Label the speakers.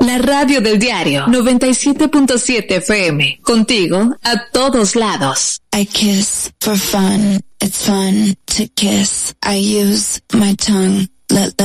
Speaker 1: La radio del diario 97.7 FM. Contigo a todos lados.
Speaker 2: I kiss for fun. It's fun to kiss. I use my tongue. Let